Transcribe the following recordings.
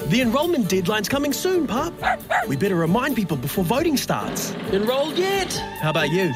The enrolment deadline's coming soon, Pup. We better remind people before voting starts. Enrolled yet? How about you?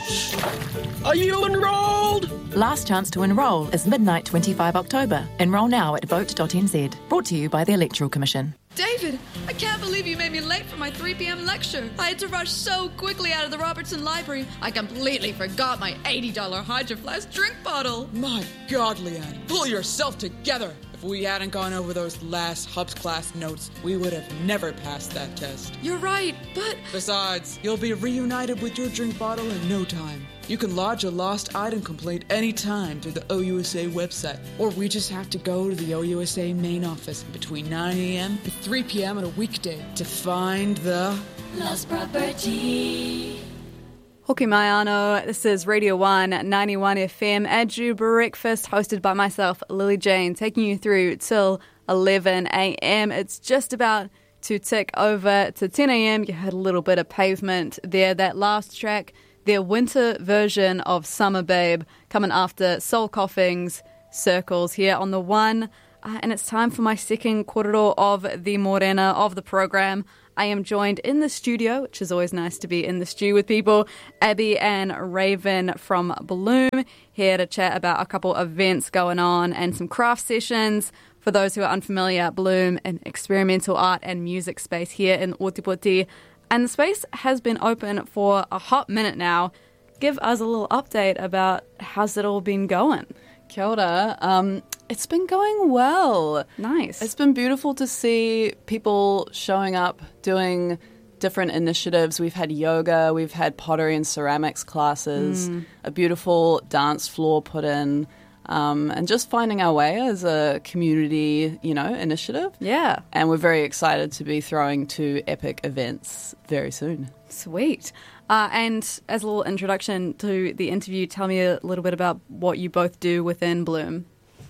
Are you enrolled? Last chance to enrol is midnight 25 October. Enrol now at vote.nz. Brought to you by the Electoral Commission. David, I can't believe you made me late for my 3 p.m. lecture. I had to rush so quickly out of the Robertson Library, I completely forgot my $80 Hydro Flask drink bottle. My God, Leanne, pull yourself together. If we hadn't gone over those last Hubs class notes, we would have never passed that test. You're right, but... Besides, you'll be reunited with your drink bottle in no time. You can lodge a lost item complaint anytime through the OUSA website, or we just have to go to the OUSA main office between 9 a.m. and 3 p.m. on a weekday to find the... Lost property. Hoki mai anō, this is Radio 1 91 FM Adu Breakfast, hosted by myself, Lily Jane, taking you through till 11 a.m. It's just about to tick over to 10 a.m. You heard a little bit of Pavement there, that last track, their winter version of Summer Babe, coming after Soul Coughing's Circles here on the One. And it's time for my second korero of the Morena of the program. I am joined in the studio, which is always nice to be in the stew with people, Abby and Raven from Bloom, here to chat about a couple of events going on and some craft sessions. For those who are unfamiliar, Bloom, an experimental art and music space here in Ōtepoti. And the space has been open for a hot minute now. Give us a little update about how's it all been going. Kia ora. It's been going well. Nice. It's been beautiful to see people showing up, doing different initiatives. We've had yoga, we've had pottery and ceramics classes, a beautiful dance floor put in, and just finding our way as a community, initiative. Yeah. And we're very excited to be throwing 2 epic events very soon. Sweet. And as a little introduction to the interview, tell me a little bit about what you both do within Bloom.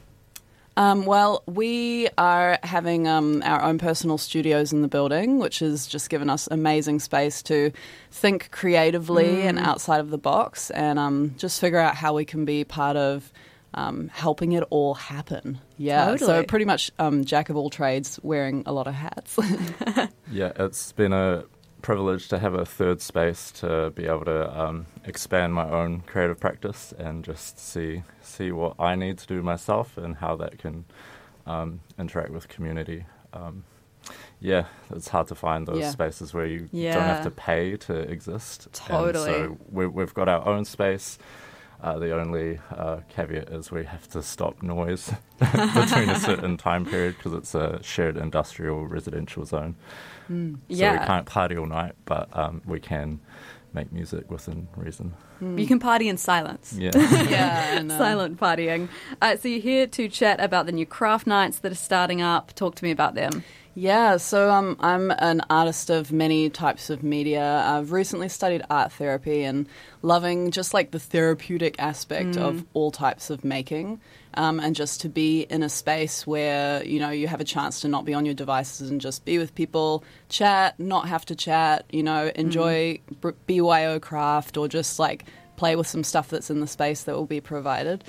Well, we are having our own personal studios in the building, which has just given us amazing space to think creatively and outside of the box and just figure out how we can be part of helping it all happen. Yeah, totally. So pretty much jack of all trades, wearing a lot of hats. Yeah, it's been a privilege to have a third space to be able to expand my own creative practice and just see what I need to do myself and how that can interact with community. Yeah, it's hard to find those spaces where you don't have to pay to exist. Totally. And so we've got our own space. The only caveat is we have to stop noise between a certain time period because it's a shared industrial residential zone. So we can't party all night, but we can make music within reason. You can party in silence. Yeah. Yeah, Silent partying. So you're here to chat about the new craft nights that are starting up. Talk to me about them. Yeah, so I'm an artist of many types of media. I've recently studied art therapy and loving just like the therapeutic aspect of all types of making, and just to be in a space where, you have a chance to not be on your devices and just be with people, chat, not have to chat, enjoy BYO craft or just like play with some stuff that's in the space that will be provided.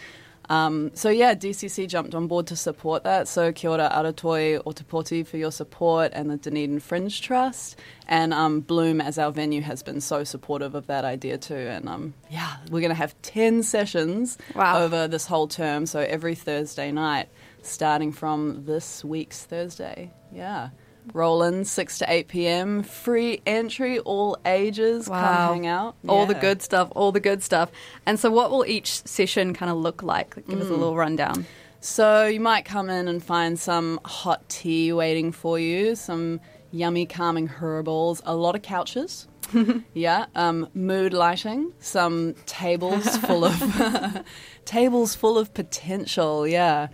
DCC jumped on board to support that. So kia ora Aratoi Ōtepoti for your support and the Dunedin Fringe Trust. And Bloom as our venue has been so supportive of that idea too. And we're going to have 10 sessions over this whole term. So every Thursday night starting from this week's Thursday. Yeah. Roll in 6 to 8 p.m. Free entry, all ages. Wow. Come hang out. All the good stuff. And so what will each session kind of look like? Give us a little rundown. So you might come in and find some hot tea waiting for you, some yummy calming herbals, a lot of couches. Mood lighting, some tables full of potential.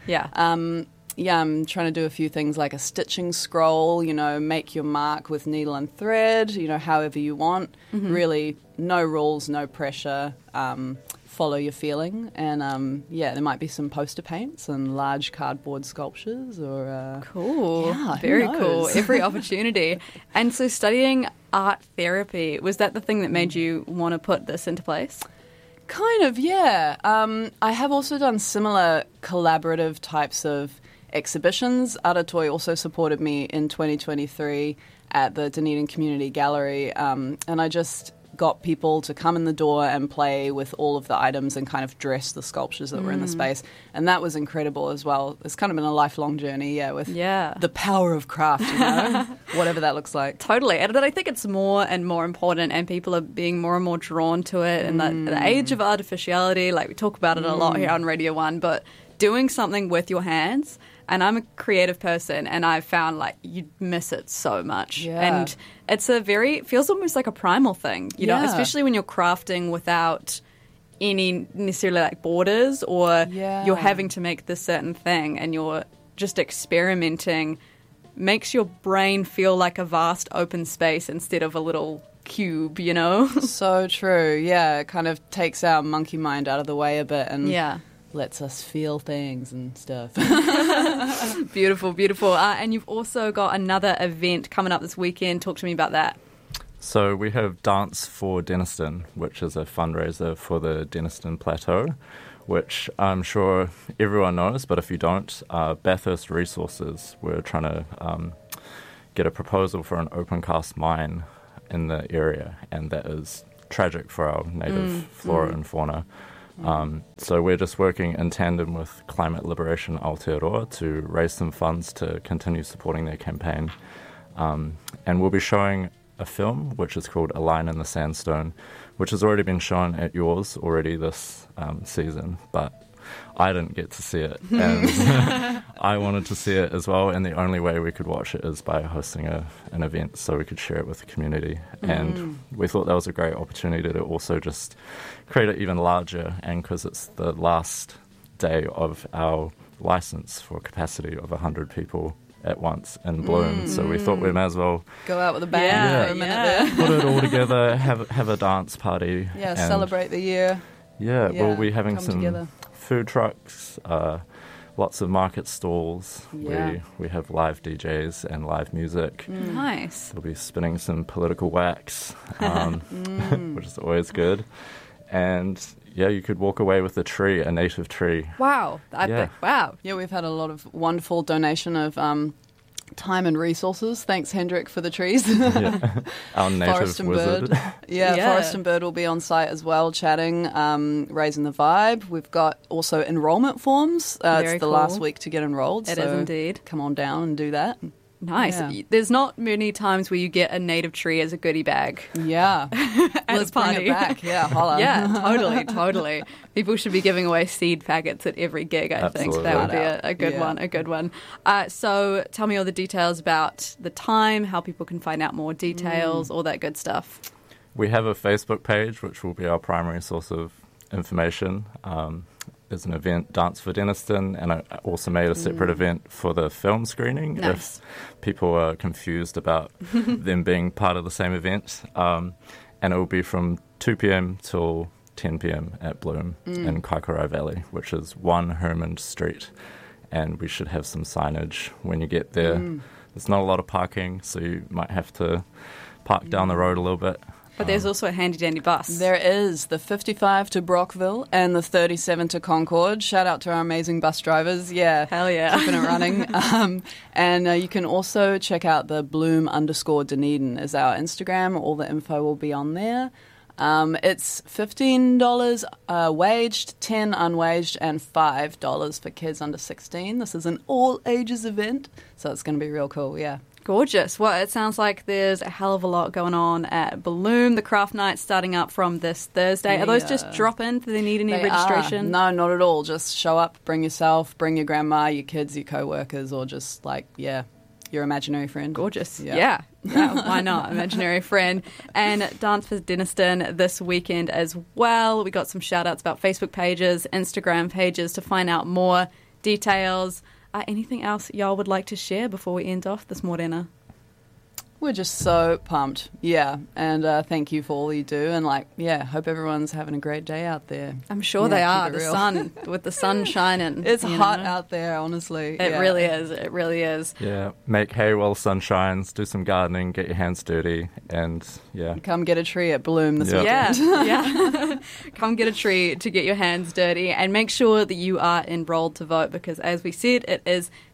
I'm trying to do a few things like a stitching scroll, make your mark with needle and thread, however you want. Really, no rules, no pressure. Follow your feeling. And, there might be some poster paints and large cardboard sculptures or... Cool. Yeah, very cool. Every opportunity. And so studying art therapy, was that the thing that made you want to put this into place? Kind of, yeah. I have also done similar collaborative types of exhibitions. Aratoi also supported me in 2023 at the Dunedin Community Gallery, and I just got people to come in the door and play with all of the items and kind of dress the sculptures that were in the space. And that was incredible as well. It's kind of been a lifelong journey, with the power of craft, whatever that looks like. Totally. And I think it's more and more important, and people are being more and more drawn to it. And the age of artificiality, like we talk about it a lot here on Radio 1, but doing something with your hands. And I'm a creative person, and I've found, like, you miss it so much. Yeah. And it feels almost like a primal thing, you know, especially when you're crafting without any necessarily, like, borders, or you're having to make this certain thing and you're just experimenting. Makes your brain feel like a vast open space instead of a little cube, you know? So true. Yeah, it kind of takes our monkey mind out of the way a bit and lets us feel things and stuff. Beautiful, beautiful. And you've also got another event coming up this weekend. Talk to me about that. So we have Dance for Denniston, which is a fundraiser for the Denniston Plateau, which I'm sure everyone knows, but if you don't, Bathurst Resources, we're trying to get a proposal for an open cast mine in the area, and that is tragic for our native flora and fauna. So we're just working in tandem with Climate Liberation Aotearoa to raise some funds to continue supporting their campaign. And we'll be showing a film which is called A Line in the Sandstone, which has already been shown at yours already this season, but I didn't get to see it. And I wanted to see it as well, and the only way we could watch it is by hosting an event so we could share it with the community. And we thought that was a great opportunity to also just create it even larger, and because it's the last day of our license for a capacity of 100 people at once in Bloom. So we thought we may as well go out with a bang for a minute there. Put it all together, have a dance party. Yeah, celebrate the year. Yeah, we'll be having some food trucks, lots of market stalls. We have live DJs and live music. Nice. We'll be spinning some political wax, which is always good. And you could walk away with a native tree. Wow. Wow. Yeah, we've had a lot of wonderful donation of time and resources. Thanks, Hendrik, for the trees. Our native Forest and wizard. Bird. Forest and Bird will be on site as well, chatting, raising the vibe. We've got also enrolment forms. It's the last week to get enrolled. It is indeed. Come on down and do that. Nice. Yeah. There's not many times where you get a native tree as a goodie bag. Yeah. Let's bring it back. Yeah, holla. Yeah, totally. People should be giving away seed packets at every gig, I think. That would be a good one. So tell me all the details about the time, how people can find out more details, all that good stuff. We have a Facebook page, which will be our primary source of information. There's an event, Dance for Denniston, and I also made a separate event for the film screening. Nice. If people are confused about them being part of the same event. And it will be from 2 p.m. till 10 p.m. at Bloom in Kaikorai Valley, which is 1 Hermond Street. And we should have some signage when you get there. There's not a lot of parking, so you might have to park down the road a little bit. But there's also a handy-dandy bus. There is. The 55 to Brockville and the 37 to Concord. Shout out to our amazing bus drivers. Yeah. Hell yeah. Keeping it running. And you can also check out the Bloom_Dunedin is our Instagram. All the info will be on there. It's $15 waged, $10 unwaged, and $5 for kids under 16. This is an all-ages event, so it's going to be real cool, yeah. Gorgeous. Well, it sounds like there's a hell of a lot going on at Bloom. The craft night's starting up from this Thursday. Are those just drop-in? Do they need any registration? No, not at all. Just show up, bring yourself, bring your grandma, your kids, your co-workers, or just your imaginary friend. Gorgeous. Yeah. Why not? Imaginary friend. And Dance for Denniston this weekend as well. We got some shout-outs about Facebook pages, Instagram pages to find out more details. Anything else y'all would like to share before we end off this morena? We're just so pumped, and thank you for all you do, and hope everyone's having a great day out there. I'm sure they are. With the sun shining. It's hot out there, honestly. It really is. It really is. Yeah, make hay while the sun shines, do some gardening, get your hands dirty, and come get a tree at Bloom this weekend. Yeah. Come get a tree to get your hands dirty, and make sure that you are enrolled to vote, because as we said, it is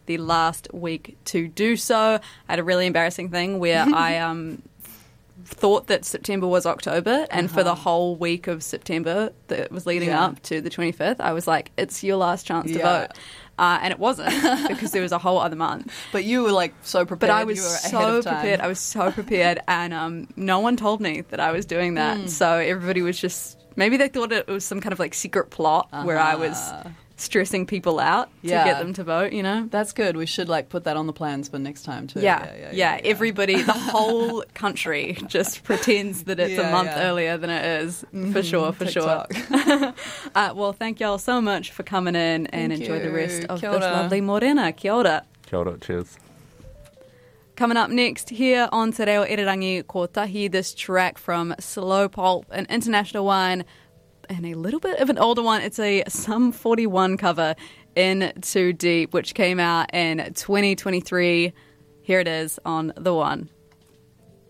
the last week to do so. I had a really embarrassing thing where I thought that September was October, and for the whole week of September that was leading up to the 25th, I was like, it's your last chance to vote. And it wasn't, because there was a whole other month. But you were like so prepared. But I was you were so ahead of time. prepared. I was so prepared, and no one told me that I was doing that. So everybody was just, maybe they thought it was some kind of like secret plot where I was stressing people out to get them to vote, you know? That's good. We should like put that on the plans for next time too. Yeah. Everybody, the whole country just pretends that it's a month earlier than it is. For sure. Well, thank y'all so much for coming in and enjoy the rest of this lovely morena. Kia ora. Kia ora, cheers. Coming up next here on Te Reo Irirangi Kotahi, this track from Slow Pulp, an international one, and a little bit of an older one. It's a Sum 41 cover, In Too Deep, which came out in 2023. Here it is on The One.